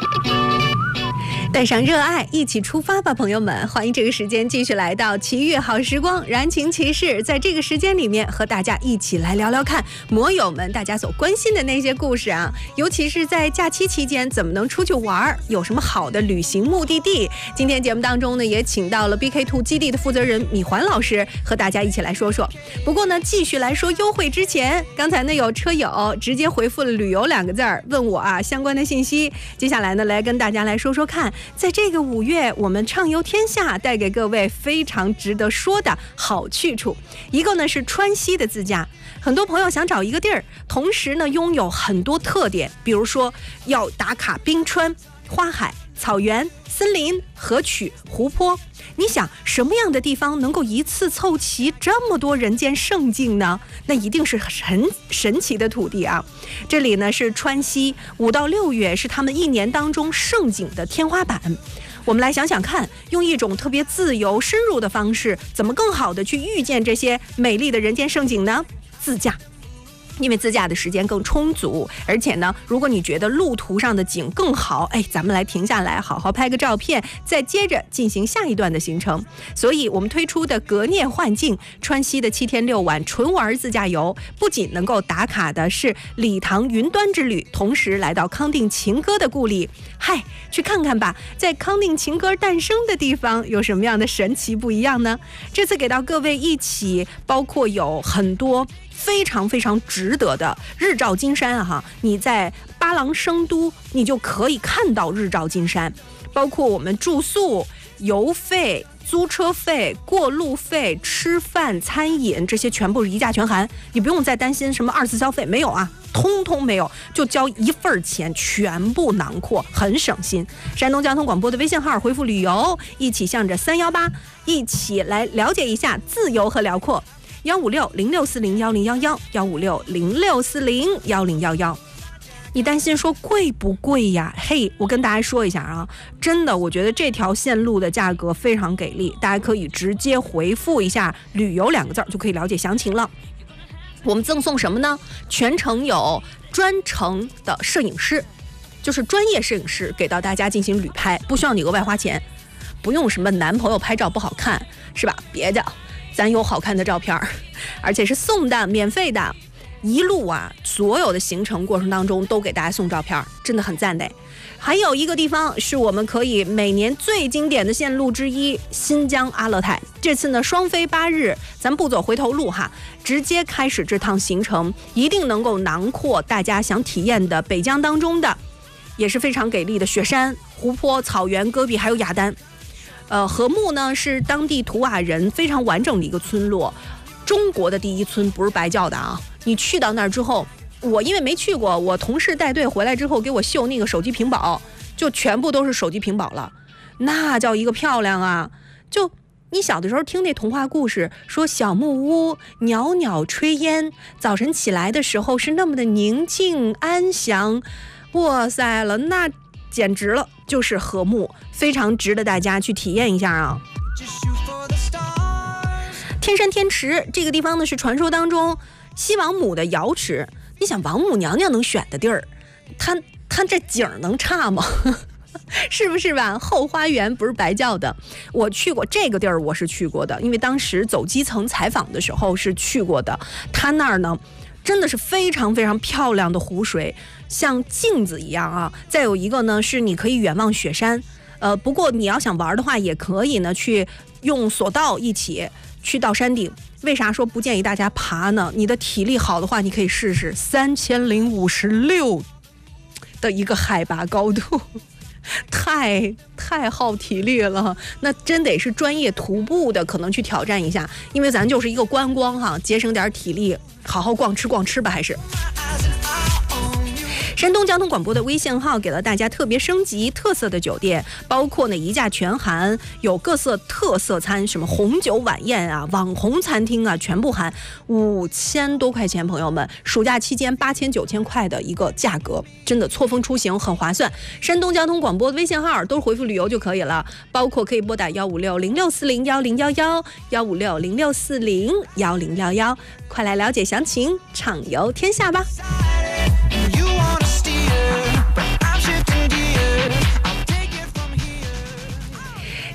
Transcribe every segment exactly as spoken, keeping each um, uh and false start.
带上热爱，一起出发吧，朋友们！欢迎这个时间继续来到奇遇好时光，燃情骑士在这个时间里面和大家一起来聊聊看摩友们大家所关心的那些故事啊，尤其是在假期期间怎么能出去玩，有什么好的旅行目的地。今天节目当中呢，也请到了 B K 二 基地的负责人米环老师和大家一起来说说。不过呢，继续来说优惠之前，刚才呢有车友直接回复了旅游两个字儿，问我啊相关的信息。接下来呢，来跟大家来说说看，在这个五月，我们畅游天下带给各位非常值得说的好去处。一个呢是川西的自驾，很多朋友想找一个地儿，同时呢拥有很多特点，比如说要打卡冰川、花海、草原、森林、河曲、湖泊。你想什么样的地方能够一次凑齐这么多人间胜境呢？那一定是很神奇的土地啊！这里呢是川西，五到六月是他们一年当中胜景的天花板。我们来想想看，用一种特别自由深入的方式，怎么更好的去遇见这些美丽的人间胜景呢？自驾。因为自驾的时间更充足，而且呢，如果你觉得路途上的景更好，哎，咱们来停下来好好拍个照片，再接着进行下一段的行程。所以我们推出的隔念幻境川西的七天六晚纯玩自驾游，不仅能够打卡的是理塘云端之旅，同时来到康定情歌的故里，嗨，去看看吧，在康定情歌诞生的地方有什么样的神奇不一样呢？这次给到各位一起，包括有很多非常非常值得的日照金山啊哈！你在巴郎生都，你就可以看到日照金山，包括我们住宿、油费、租车费、过路费、吃饭、餐饮，这些全部是一价全含，你不用再担心什么二次消费，没有啊，通通没有，就交一份钱，全部囊括，很省心。山东交通广播的微信号回复旅游，一起向着三幺八，一起来了解一下自由和辽阔。幺五六零六四零幺零幺幺，幺五六零六四零幺零幺幺。你担心说贵不贵呀？嘿，我跟大家说一下啊，真的，我觉得这条线路的价格非常给力，大家可以直接回复一下“旅游”两个字就可以了解详情了。我们赠送什么呢？全程有专程的摄影师，就是专业摄影师给到大家进行旅拍，不需要你额外花钱，不用什么男朋友拍照不好看，是吧？别的。咱有好看的照片，而且是送的，免费的，一路啊，所有的行程过程当中都给大家送照片，真的很赞的。还有一个地方是我们可以每年最经典的线路之一，新疆阿勒泰。这次呢，双飞八日，咱不走回头路哈，直接开始这趟行程，一定能够囊括大家想体验的北疆当中的，也是非常给力的雪山、湖泊、草原、戈壁，还有雅丹。呃，禾木呢是当地图瓦人非常完整的一个村落，中国的第一村，不是白叫的啊！你去到那儿之后，我因为没去过，我同事带队回来之后给我秀那个手机屏保，就全部都是手机屏保了，那叫一个漂亮啊！就你小的时候听那童话故事，说小木屋袅袅炊烟，早晨起来的时候是那么的宁静安详，哇塞了，那简直了，就是禾木，非常值得大家去体验一下啊！天山天池这个地方呢，是传说当中西王母的瑶池。你想王母娘娘能选的地儿，她她这景能差吗？是不是吧？后花园不是白叫的。我去过这个地儿，我是去过的，因为当时走基层采访的时候是去过的。他那儿呢，真的是非常非常漂亮的湖水，像镜子一样啊。再有一个呢，是你可以远望雪山。呃，不过你要想玩的话，也可以呢，去用索道一起去到山顶。为啥说不建议大家爬呢？你的体力好的话，你可以试试三千零五十六的一个海拔高度。太太耗体力了，那真得是专业徒步的可能去挑战一下，因为咱就是一个观光哈，节省点体力，好好逛吃逛吃吧，还是。山东交通广播的微信号给了大家特别升级特色的酒店，包括呢一价全含，有各色特色餐，什么红酒晚宴啊、网红餐厅啊，全部含五千多块钱，朋友们，暑假期间八千九千块的一个价格，真的错峰出行很划算。山东交通广播的微信号都是回复旅游就可以了，包括可以拨打幺五六零六四零幺零幺幺幺五六零六四零幺零幺幺，快来了解详情，畅游天下吧。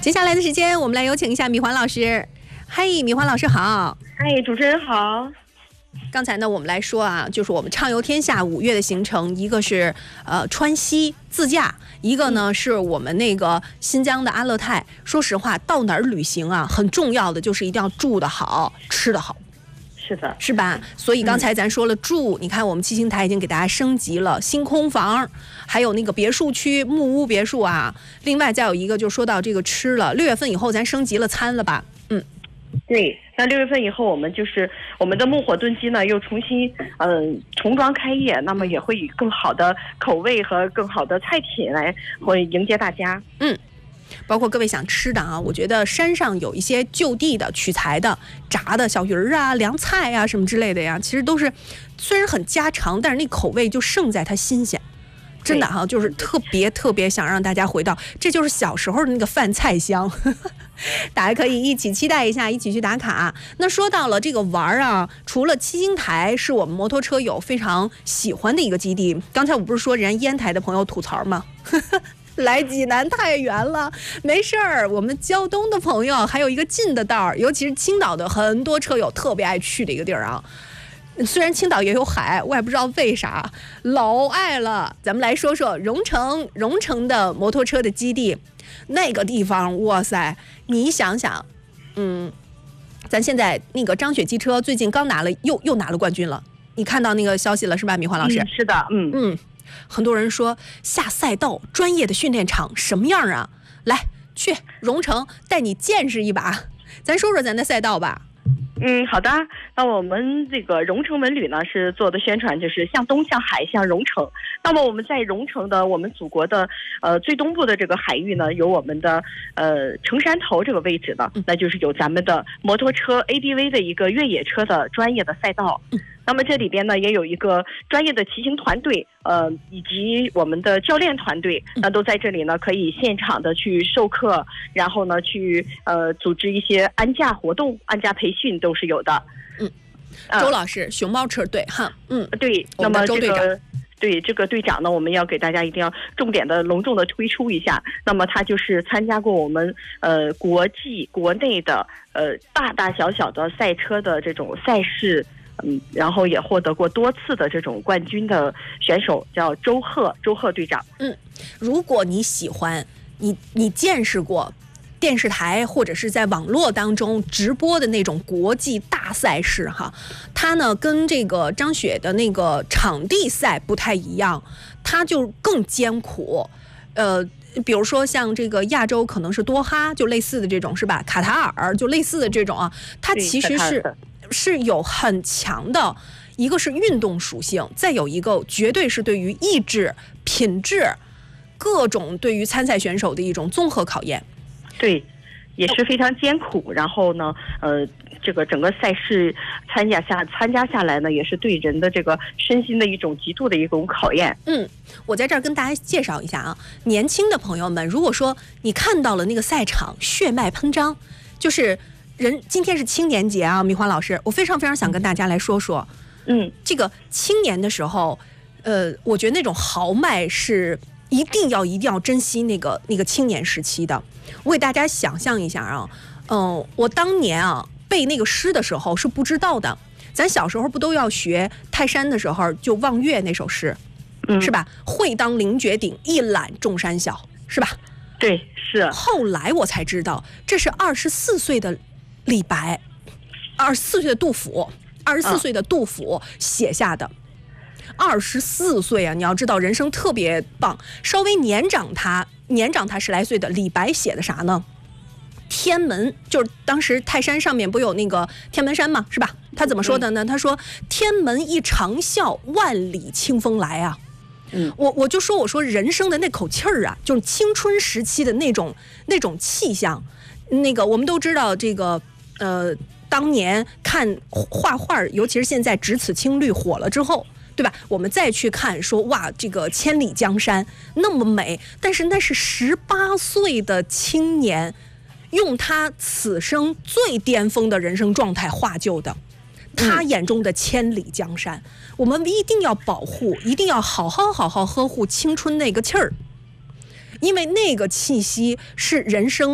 接下来的时间，我们来有请一下米环老师。嗨，米环老师好。 嗨，主持人好。 刚才呢，我们来说啊，就是我们畅游天下五月的行程，一个是呃川西自驾，一个呢是我们那个新疆的阿勒泰。说实话，到哪儿旅行啊，很重要的就是一定要住得好，吃得好。 是的， 是吧？所以刚才咱说了住，嗯、你看我们七星台已经给大家升级了新空房，还有那个别墅区木屋别墅啊。另外再有一个就说到这个吃了，六月份以后咱升级了餐了吧？嗯， 对。那六月份以后，我们就是我们的木火炖鸡呢，又重新嗯、呃、重装开业，那么也会以更好的口味和更好的菜品来会迎接大家。 嗯。包括各位想吃的啊，我觉得山上有一些就地的取材的炸的小鱼儿啊、凉菜啊什么之类的呀，其实都是虽然很家常，但是那口味就胜在它新鲜。真的哈、啊，就是特别特别想让大家回到，这就是小时候的那个饭菜香。大家可以一起期待一下，一起去打卡。那说到了这个玩啊，除了七星台是我们摩托车友非常喜欢的一个基地，刚才我不是说人家烟台的朋友吐槽吗？来济南太远了，没事儿，我们胶东的朋友还有一个近的道儿，尤其是青岛的很多车友特别爱去的一个地儿啊。虽然青岛也有海，我也不知道为啥老爱了。咱们来说说荣成，荣成的摩托车的基地，那个地方，哇塞，你想想，嗯，咱现在那个张雪机车最近刚拿了，又又拿了冠军了，你看到那个消息了是吧，米环老师？ 嗯、是的，嗯嗯。很多人说下赛道专业的训练场什么样啊？来，去荣成带你见识一把。咱说说咱的赛道吧。 嗯，好的。那我们这个荣成文旅呢是做的宣传，就是向东向海向荣成。那么我们在荣成的我们祖国的呃最东部的这个海域呢，有我们的呃城山头这个位置的，那就是有咱们的摩托车 A D V 的一个越野车的专业的赛道。那么这里边呢也有一个专业的骑行团队，呃，以及我们的教练团队，那都在这里呢，可以现场的去授课，然后呢去呃组织一些安驾活动、安驾培训都是有的。 嗯，周老师，呃、熊猫车队哈，嗯， 对，那么这个。对这个队长呢，我们要给大家一定要重点的隆重的推出一下。那么他就是参加过我们呃国际国内的呃大大小小的赛车的这种赛事，嗯，然后也获得过多次的这种冠军的选手，叫周贺，周贺队长。 嗯，如果你喜欢，你你见识过电视台或者是在网络当中直播的那种国际大赛事哈，它呢跟这个张雪的那个场地赛不太一样，它就更艰苦。呃，比如说像这个亚洲可能是多哈，就类似的这种是吧？卡塔尔就类似的这种啊，它其实是是有很强的，一个是运动属性，再有一个绝对是对于意志、品质、各种对于参赛选手的一种综合考验。 对，也是非常艰苦。然后呢，呃，这个整个赛事参加下参加下来呢，也是对人的这个身心的一种极度的一种考验。 嗯，我在这儿跟大家介绍一下啊，年轻的朋友们，如果说你看到了那个赛场血脉喷张，就是人今天是青年节啊，米花老师，我非常非常想跟大家来说说， 嗯， 这个青年的时候，呃，我觉得那种豪迈是一定要一定要珍惜那个那个青年时期的。我给大家想象一下啊，嗯、呃，我当年啊背那个诗的时候是不知道的，咱小时候不都要学泰山的时候就望岳那首诗， 嗯， 是吧？会当凌绝顶，一览众山小，是吧？ 对，是。 后来我才知道，这是二十四岁的李白，二十四岁的杜甫，二十四岁的杜甫写下的。二十四岁啊，你要知道人生特别棒。稍微年长他年长他十来岁的李白写的啥呢？天门，就是当时泰山上面不有那个天门山吗？是吧？他怎么说的呢？他说天门一长啸，万里清风来啊。 嗯， 我我就说我说人生的那口气儿啊，就是青春时期的那种那种气象。那个我们都知道这个呃，当年看画画，尤其是现在只此青绿火了之后，对吧？我们再去看说哇，这个千里江山那么美，但是那是十八岁的青年用他此生最巅峰的人生状态画就的，他眼中的千里江山，嗯、我们一定要保护，一定要好好好好呵护青春那个气儿，因为那个气息是人生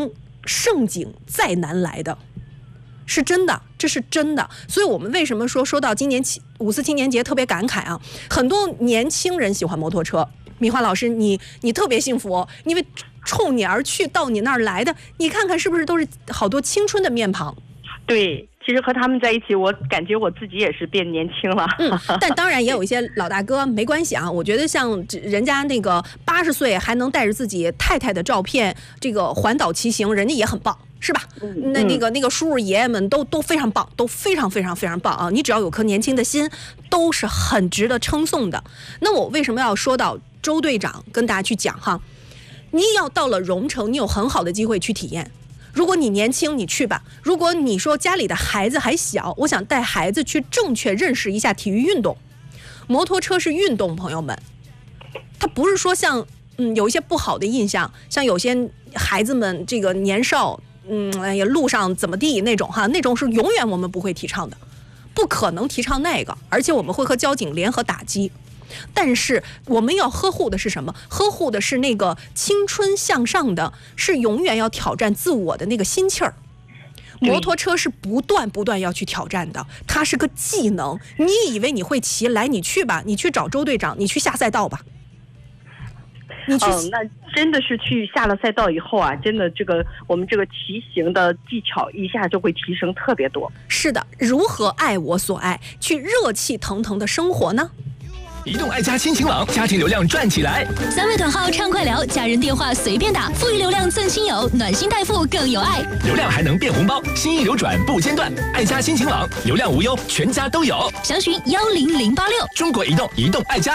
盛景再难来的。是真的，这是真的。所以我们为什么说说到今年五四青年节特别感慨啊？很多年轻人喜欢摩托车。米花老师，你你特别幸福，因为冲你而去，到你那儿来的，你看看是不是都是好多青春的面庞？ 对。其实和他们在一起，我感觉我自己也是变年轻了。 嗯，但当然也有一些老大哥没关系啊。我觉得像人家那个八十岁还能带着自己太太的照片，这个环岛骑行，人家也很棒，是吧？嗯、那那个那个叔叔爷爷们都都非常棒，都非常非常非常棒啊！你只要有颗年轻的心，都是很值得称颂的。那我为什么要说到周队长跟大家去讲哈？你要到了荣成，你有很好的机会去体验。如果你年轻，你去吧。如果你说家里的孩子还小，我想带孩子去正确认识一下体育运动。摩托车是运动，朋友们，它不是说像嗯有一些不好的印象，像有些孩子们这个年少，嗯哎呀路上怎么地那种哈，那种是永远我们不会提倡的，不可能提倡那个，而且我们会和交警联合打击。但是我们要呵护的是什么？呵护的是那个青春向上的，是永远要挑战自我的那个心气儿。摩托车是不断不断要去挑战的，它是个技能。你以为你会骑，来你去吧，你去找周队长，你去下赛道吧。你去、 嗯，那真的是去下了赛道以后啊，真的这个我们这个骑行的技巧一下就会提升特别多。 是的，如何爱我所爱，去热气腾腾的生活呢？ 移动爱家新晴朗，家庭流量赚起来！ 三位短号畅快聊，家人电话随便打，富裕流量赠亲友，暖心代付更有爱， 流量还能变红包，心意流转不间断。爱家新晴朗，流量无忧，全家都有。 详询幺零零八六。 中国移动，移动爱家。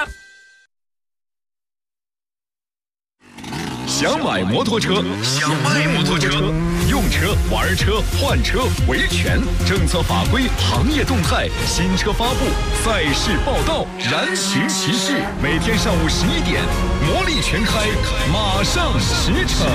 想买摩托车，想卖摩托车，用车、玩车、换车、维权，政策法规、行业动态、新车发布、赛事报道，燃情骑士，每天上午十一点，魔力全开，马上实程。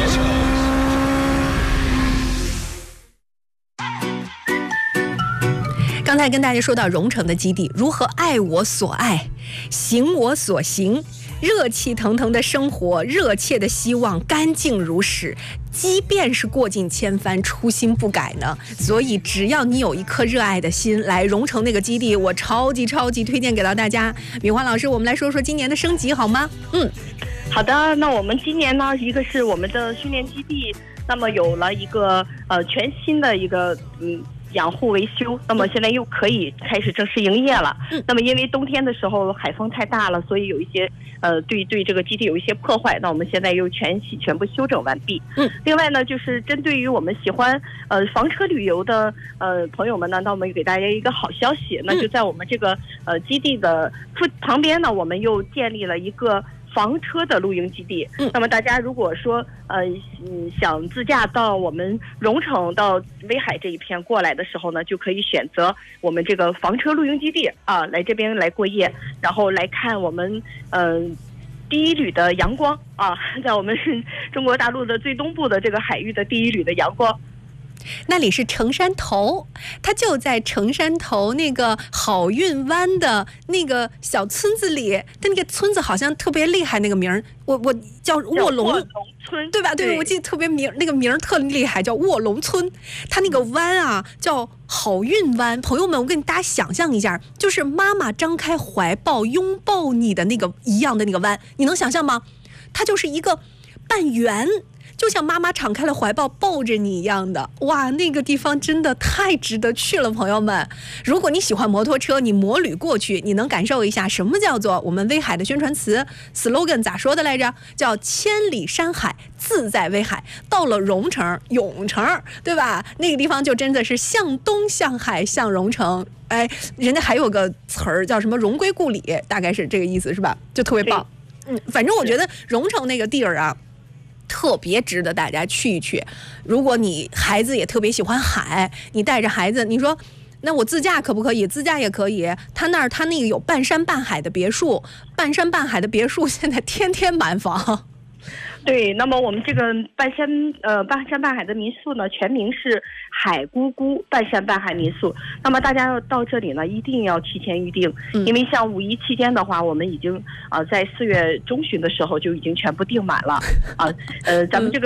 刚才跟大家说到荣成的基地，如何爱我所爱，行我所行，热气腾腾的生活，热切的希望，干净如史，即便是过尽千帆，初心不改呢。所以只要你有一颗热爱的心，来荣成那个基地，我超级超级推荐给到大家。米花老师，我们来说说今年的升级好吗？嗯， 好的。那我们今年呢，一个是我们的训练基地，那么有了一个呃全新的一个嗯。养护维修，那么现在又可以开始正式营业了。嗯，那么因为冬天的时候海风太大了，所以有一些呃对对这个基地有一些破坏，那我们现在又全系全部修整完毕。嗯，另外呢，就是针对于我们喜欢呃房车旅游的呃朋友们呢，那我们给大家一个好消息，那就在我们这个呃基地的附旁边呢，我们又建立了一个房车的露营基地。嗯，那么大家如果说呃嗯想自驾到我们荣成到威海这一片过来的时候呢，就可以选择我们这个房车露营基地啊，来这边来过夜，然后来看我们嗯、呃、第一缕的阳光啊，在我们中国大陆的最东部的这个海域的第一缕的阳光。 那里是城山头，它就在城山头那个好运湾的那个小村子里，它那个村子好像特别厉害，那个名儿我我叫卧龙村， 对吧？对，对我记得特别名，那个名儿特厉害，叫卧龙村。它那个湾啊叫好运湾。朋友们，我跟大家想象一下，就是妈妈张开怀抱拥抱你的那个一样的那个湾，你能想象吗？它就是一个半圆。就像妈妈敞开了怀抱抱着你一样的，哇，那个地方真的太值得去了，朋友们。如果你喜欢摩托车，你摩旅过去，你能感受一下什么叫做我们威海的宣传词 slogan 咋说的来着？叫千里山海自在威海。到了荣成永成，对吧？那个地方就真的是向东向海向荣成。哎，人家还有个词儿叫什么荣归故里，大概是这个意思，是吧？就特别棒。嗯，反正我觉得荣成那个地儿啊特别值得大家去一去。如果你孩子也特别喜欢海，你带着孩子，你说那我自驾可不可以？自驾也可以。他那儿他那个有半山半海的别墅，半山半海的别墅现在天天满房。 对，那么我们这个半山呃半山半海的民宿呢，全名是海姑姑半山半海民宿。那么大家要到这里呢，一定要提前预定，嗯、因为像五一期间的话，我们已经啊、呃、在四月中旬的时候就已经全部订满了啊。呃，咱们这个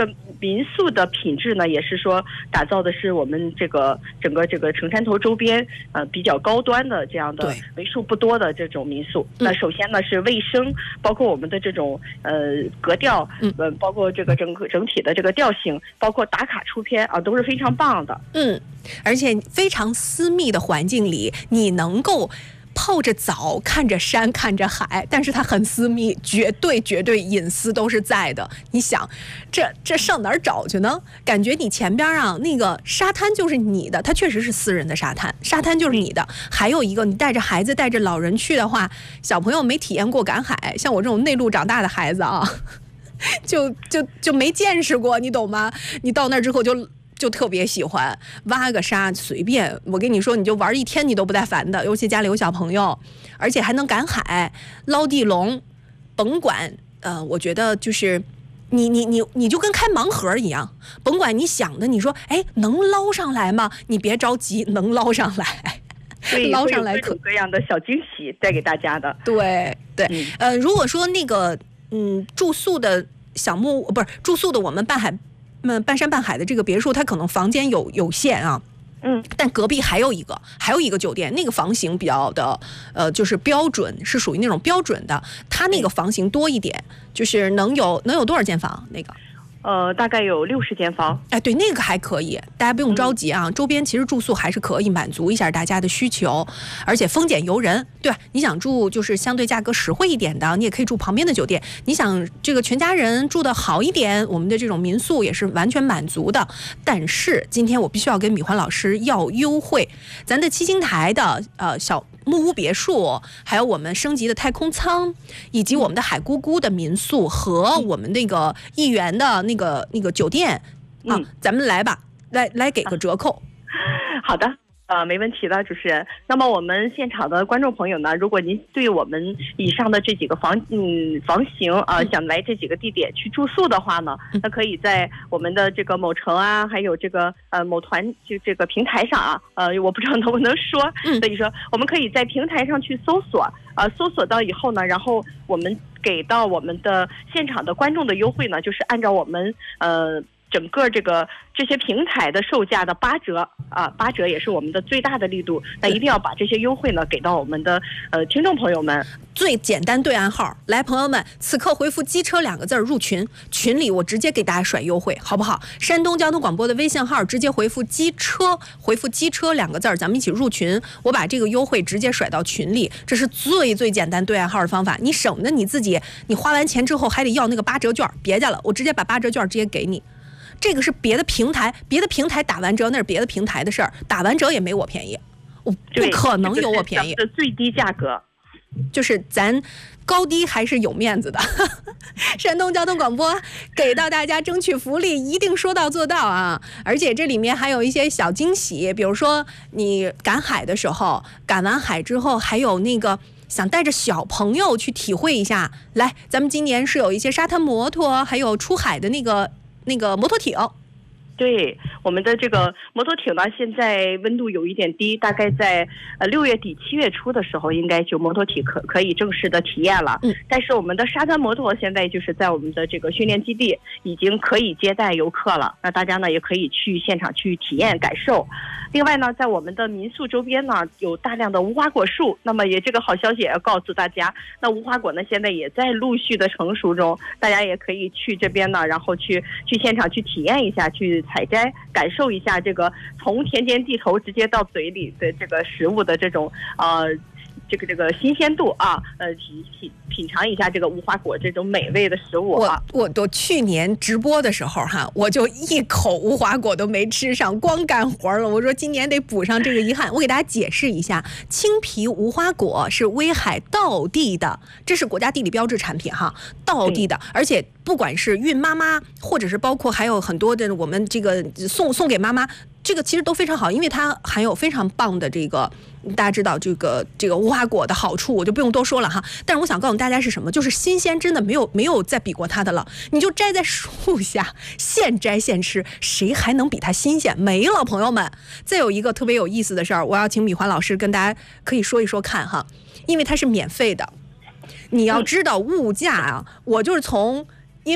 民宿的品质呢，也是说打造的是我们这个整个这个城山头周边呃比较高端的这样的为数不多的这种民宿。那首先呢是卫生，包括我们的这种呃格调，嗯、呃，包括这个整个整体的这个调性，包括打卡出片啊，都是非常棒的。 嗯，而且非常私密的环境里，你能够泡着澡，看着山，看着海，但是它很私密，绝对绝对隐私都是在的。你想，这这上哪儿找去呢？感觉你前边啊那个沙滩就是你的，它确实是私人的沙滩，沙滩就是你的。还有一个，你带着孩子带着老人去的话，小朋友没体验过赶海，像我这种内陆长大的孩子啊，就就就没见识过，你懂吗？你到那儿之后就。就特别喜欢挖个沙，随便我跟你说，你就玩一天你都不带烦的。尤其家里有小朋友，而且还能赶海、捞地龙，甭管呃，我觉得就是你你你你就跟开盲盒一样，甭管你想的，你说哎能捞上来吗？你别着急，能捞上来，捞上来各种各样的小惊喜带给大家的。 对对，嗯、呃，如果说那个嗯住宿的小木不是住宿的，我们半海。那半山半海的这个别墅，它可能房间有有限啊，嗯，但隔壁还有一个，还有一个酒店，那个房型比较的，呃，就是标准，是属于那种标准的，它那个房型多一点，就是能有能有多少间房那个？ 呃，大概有六十间房。 哎，对，那个还可以，大家不用着急啊。嗯、周边其实住宿还是可以满足一下大家的需求，而且丰俭由人。对吧？你想住就是相对价格实惠一点的，你也可以住旁边的酒店。你想这个全家人住的好一点，我们的这种民宿也是完全满足的。但是今天我必须要跟米欢老师要优惠，咱的七星台的呃小木屋别墅，还有我们升级的太空舱，以及我们的海咕咕的民宿和我们那个一元的那个那个酒店啊，嗯、咱们来吧，来来给个折扣。 好的。呃，没问题的，主持人。那么我们现场的观众朋友呢，如果您对我们以上的这几个房嗯房型啊、呃，想来这几个地点去住宿的话呢，那可以在我们的这个某城啊，还有这个呃某团就这个平台上啊，呃，我不知道能不能说，所以说我们可以在平台上去搜索，呃，搜索到以后呢，然后我们给到我们的现场的观众的优惠呢，就是按照我们呃。整个这个这些平台的售价的八折啊，八折也是我们的最大的力度。那一定要把这些优惠呢给到我们的呃听众朋友们。 最简单对暗号，来朋友们，此刻回复机车两个字入群，群里我直接给大家甩优惠，好不好？山东交通广播的微信号直接回复机车，回复机车两个字，咱们一起入群，我把这个优惠直接甩到群里，这是最最简单对暗号的方法。你省得你自己，你花完钱之后还得要那个八折券，别介了，我直接把八折券直接给你。这个是别的平台，别的平台打完折那是别的平台的事儿，打完折也没我便宜，我不可能有我便宜。 的最低价格， 就是咱高低还是有面子的。山东交通广播给到大家争取福利，一定说到做到啊！而且这里面还有一些小惊喜，比如说你赶海的时候，赶完海之后还有那个。想带着小朋友去体会一下，来，咱们今年是有一些沙滩摩托，还有出海的那个那个摩托艇。 对，我们的这个摩托艇呢，现在温度有一点低，大概在呃六月底七月初的时候，应该就摩托艇可可以正式的体验了。嗯，但是我们的沙滩摩托现在就是在我们的这个训练基地已经可以接待游客了，那大家呢也可以去现场去体验感受。另外呢，在我们的民宿周边呢有大量的无花果树，那么也这个好消息也要告诉大家，那无花果呢现在也在陆续的成熟中，大家也可以去这边呢，然后去去现场去体验一下，去采摘，感受一下这个从田间地头直接到嘴里的这个食物的这种呃这个这个新鲜度啊，呃品品品尝一下这个无花果这种美味的食物啊。 我我都去年直播的时候哈，我就一口无花果都没吃上，光干活了。我说今年得补上这个遗憾。我给大家解释一下，青皮无花果是威海道地的，这是国家地理标志产品哈，道地的，而且不管是孕妈妈，或者是包括还有很多的我们这个送送给妈妈。这个其实都非常好，因为它含有非常棒的这个，大家知道这个这个无花果的好处，我就不用多说了哈。但是我想告诉大家是什么，就是新鲜真的没有没有再比过它的了。你就摘在树下，现摘现吃，谁还能比它新鲜？没了，朋友们。再有一个特别有意思的事儿，我要请米欢老师跟大家可以说一说看哈，因为它是免费的。你要知道物价啊，我就是从因为。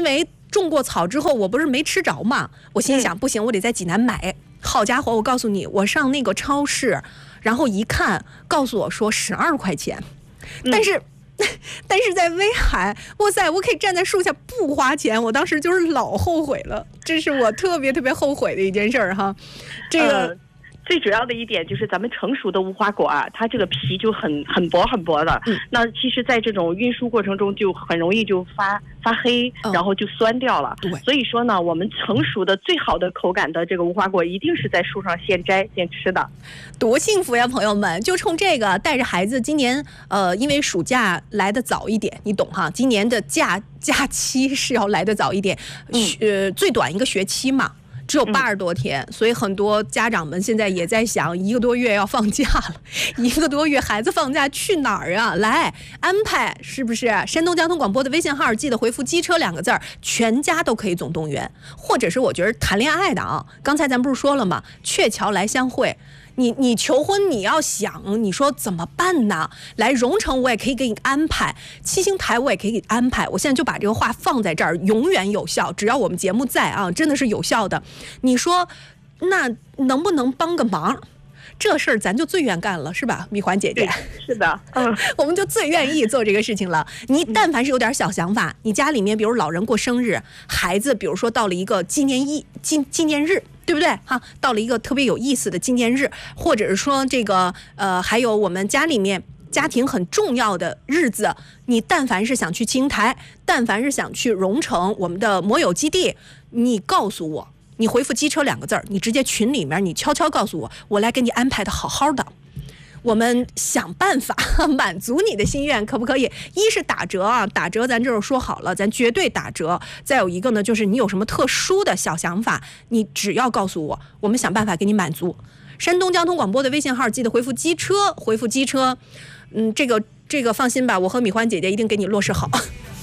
种过草之后，我不是没吃着吗？我心想，不行，我得在济南买。好家伙，我告诉你，我上那个超市，然后一看，告诉我说十二块钱，但是。嗯但是在威海，哇塞，我可以站在树下不花钱，我当时就是老后悔了，这是我特别特别后悔的一件事儿哈。这个、 呃、最主要的一点就是咱们成熟的无花果啊，它这个皮就很很薄很薄的，嗯、那其实在这种运输过程中就很容易就发发黑，嗯、然后就酸掉了。对，所以说呢，我们成熟的最好的口感的这个无花果，一定是在树上现摘现吃的。 多幸福呀，朋友们！就冲这个，带着孩子，今年呃，因为暑假来得早一点，你懂哈？今年的假假期是要来得早一点，嗯、呃，最短一个学期嘛。只有八十多天，嗯、所以很多家长们现在也在想，一个多月要放假了，一个多月孩子放假去哪儿啊？来安排是不是？山东交通广播的微信号，记得回复“机车”两个字儿，全家都可以总动员。或者是我觉得谈恋爱的啊，刚才咱不是说了吗？鹊桥来相会。你你求婚你要想，你说怎么办呢？来荣成我也可以给你安排，七星台我也可以给你安排。我现在就把这个话放在这儿，永远有效，只要我们节目在啊，真的是有效的。你说那能不能帮个忙？这事儿咱就最愿干了，是吧，蜜环姐姐？ 是的，嗯， 我们就最愿意做这个事情了。你但凡是有点小想法，你家里面比如老人过生日，孩子比如说到了一个纪念意纪纪念日。对不对哈？到了一个特别有意思的纪念日，或者是说这个呃，还有我们家里面家庭很重要的日子，你但凡是想去青台，但凡是想去荣成我们的摩友基地，你告诉我，你回复“机车”两个字儿，你直接群里面你悄悄告诉我，我来给你安排的好好的。我们想办法满足你的心愿，可不可以？一是打折啊，打折咱这儿说好了，咱绝对打折。再有一个呢，就是你有什么特殊的小想法，你只要告诉我，我们想办法给你满足。山东交通广播的微信号，记得回复“机车”，回复“机车”。嗯，这个这个放心吧，我和米欢姐姐一定给你落实好。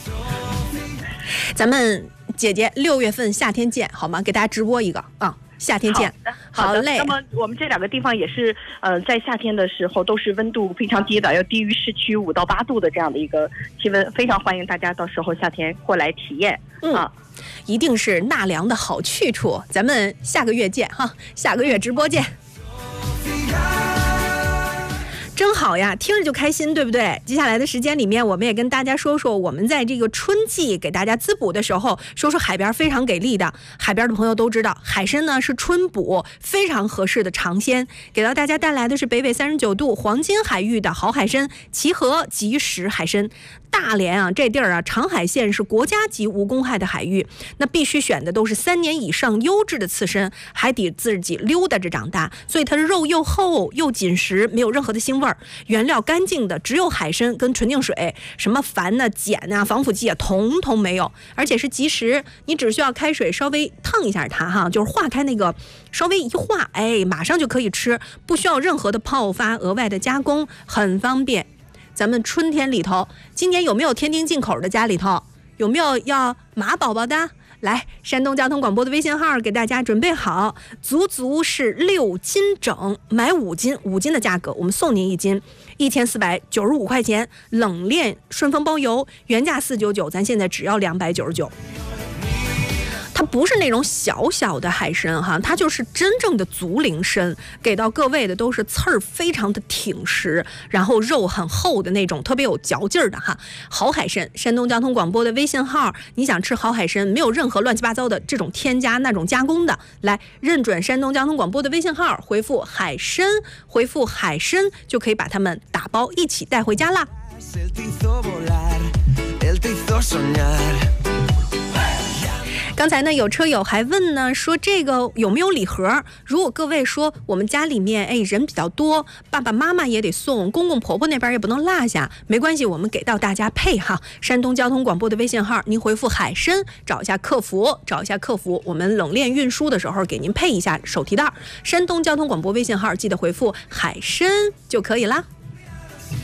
咱们姐姐六月份夏天见，好吗？给大家直播一个啊。夏天见， 好的， 好嘞。 那么我们这两个地方也是，呃，在夏天的时候都是温度非常低的，要低于市区五到八度的这样的一个气温，非常欢迎大家到时候夏天过来体验。 嗯，啊、一定是纳凉的好去处。咱们下个月见哈，下个月直播见。真好呀，听着就开心，对不对？接下来的时间里面，我们也跟大家说说，我们在这个春季给大家滋补的时候，说说海边非常给力的。海边的朋友都知道，海参呢是春补非常合适的尝鲜。给到大家带来的是北纬三十九度黄金海域的好海参，齐河即食海参。大连啊，这地儿啊，长海县是国家级无公害的海域，那必须选的都是三年以上优质的刺参，还得自己溜达着长大，所以它的肉又厚又紧实，没有任何的腥味儿。原料干净的，只有海参跟纯净水，什么矾呐、碱呐、防腐剂啊，统统没有，而且是即食，你只需要开水稍微烫一下它哈，就是化开那个，稍微一化，哎，马上就可以吃，不需要任何的泡发、额外的加工，很方便。咱们春天里头，今年有没有天丁进口的？家里头有没有要马宝宝的？来，山东交通广播的微信号给大家准备好，足足是六斤整，买五斤，五斤的价格我们送您一斤，一千四百九十五块钱，冷链顺丰包邮，原价四九九，咱现在只要两百九十九。它不是那种小小的海参哈，它就是真正的足龄参，给到各位的都是刺儿非常的挺实，然后肉很厚的那种，特别有嚼劲儿的哈。好海参，山东交通广播的微信号，你想吃好海参，没有任何乱七八糟的这种添加那种加工的，来认准山东交通广播的微信号，回复海参，回复海参就可以把它们打包一起带回家啦。刚才呢，有车友还问呢，说这个有没有礼盒？如果各位说我们家里面哎人比较多，爸爸妈妈也得送，公公婆婆那边也不能落下，没关系，我们给到大家配哈。山东交通广播的微信号，您回复海参，找一下客服，找一下客服，我们冷链运输的时候给您配一下手提袋。山东交通广播微信号，记得回复海参就可以啦。